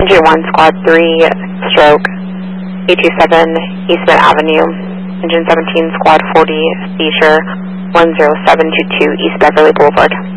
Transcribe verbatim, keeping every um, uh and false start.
Engine one, Squad three, stroke, eight two seven, East Mid Avenue. Engine seventeen, Squad forty, seizure, one zero seven two two, East Beverly Boulevard.